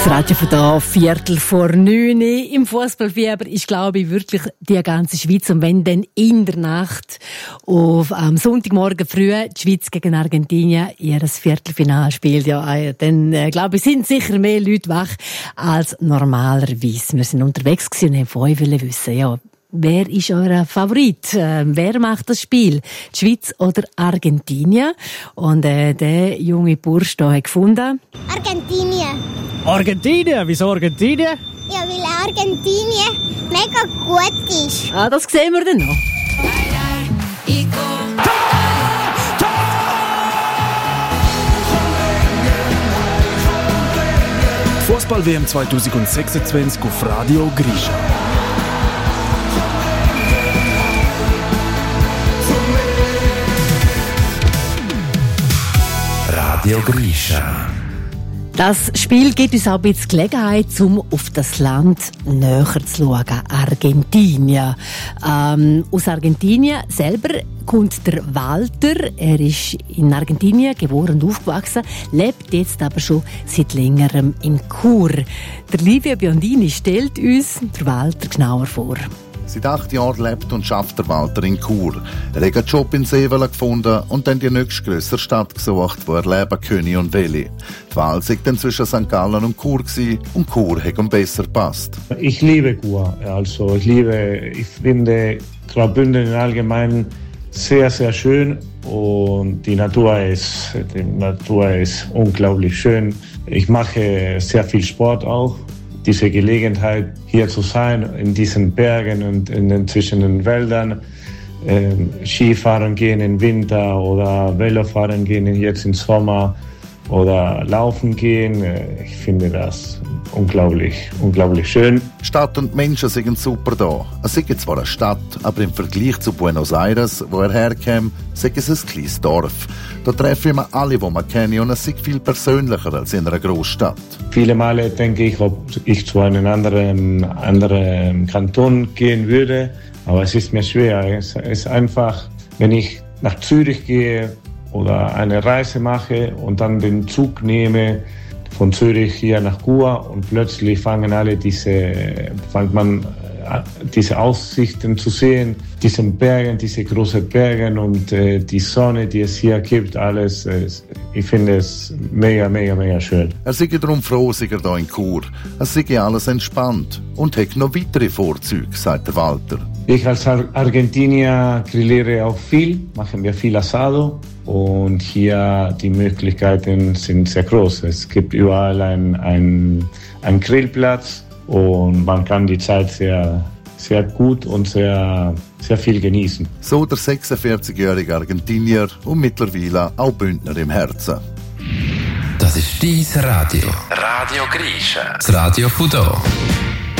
Das Radio von da, 8:45 im Fußballfieber ist, glaube ich, wirklich die ganze Schweiz. Und wenn dann in der Nacht am Sonntagmorgen früh die Schweiz gegen Argentinien ihr Viertelfinale spielt, dann glaube ich, sind sicher mehr Leute wach als normalerweise. Wir sind unterwegs gewesen und haben von euch wissen, wer ist euer Favorit? Wer macht das Spiel? Die Schweiz oder Argentinien? Und der junge Bursch hier hat gefunden: Argentinien. Argentinien? Wieso Argentinien? Ja, weil Argentinien mega gut ist. Das sehen wir dann noch. Fußball-WM 2026 auf Radio Grisha. Radio Grisha. Das Spiel gibt uns auch ein bisschen Gelegenheit, um auf das Land näher zu schauen. Argentinien. Aus Argentinien selber kommt der Walter. Er ist in Argentinien geboren und aufgewachsen, lebt jetzt aber schon seit längerem in Chur. Der Livia Biondini stellt uns den Walter genauer vor. Seit 8 Jahren lebt und schafft der Walter in Chur. Er hat einen Job in Seewala gefunden und dann die nächstgrössere Stadt gesucht, wo er leben könne und will. Die Wahl war dann zwischen St. Gallen und Chur und Chur hat ihm besser gepasst. Ich liebe Chur. Also ich finde Graubünden im Allgemeinen sehr, sehr schön und die Natur ist unglaublich schön. Ich mache sehr viel Sport auch. Diese Gelegenheit, hier zu sein, in diesen Bergen und zwischen den Wäldern, Skifahren gehen im Winter oder Velofahren gehen jetzt im Sommer oder laufen gehen. Ich finde das unglaublich schön. Stadt und Menschen sind super da. Es ist zwar eine Stadt, aber im Vergleich zu Buenos Aires, wo er herkam, ist es ein kleines Dorf. Da treffen wir alle, die man kennt, und es ist viel persönlicher als in einer Großstadt. Viele Male denke ich, ob ich zu einem anderen Kanton gehen würde, aber es ist mir schwer. Es ist einfach, wenn ich nach Zürich gehe oder eine Reise mache und dann den Zug nehme von Zürich hier nach Chur und plötzlich fängt man diese Aussichten zu sehen, diese Berge, diese großen Berge und die Sonne, die es hier gibt, alles. Ich finde es mega, mega, mega schön. Er sei darum froh, sei er hier in Chur. Es sei alles entspannt und hat noch weitere Vorzüge, sagt der Walter. Ich als Argentinier grilliere auch viel, machen wir viel Asado und hier die Möglichkeiten sind sehr groß. Es gibt überall einen Grillplatz und man kann die Zeit sehr, sehr gut und sehr, sehr viel genießen. So der 46-jährige Argentinier und mittlerweile auch Bündner im Herzen. Das ist dein Radio. Radio Grisha. Das Radio von da.